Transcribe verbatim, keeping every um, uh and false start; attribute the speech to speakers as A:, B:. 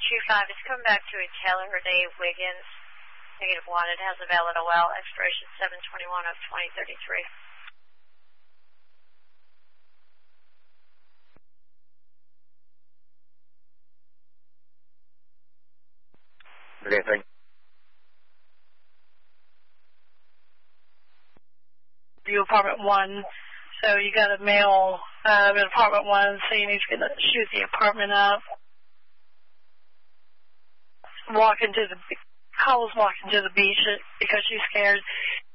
A: two five is coming back to a Taylor Day Wiggins, negative one. It has a valid O L, expiration seven twenty-one of twenty thirty-three.
B: Okay, thank
C: you. Apartment one. So you got a male uh, in apartment one saying he's going to shoot the apartment up. Walking to the, Cole's walking to the beach because she's scared.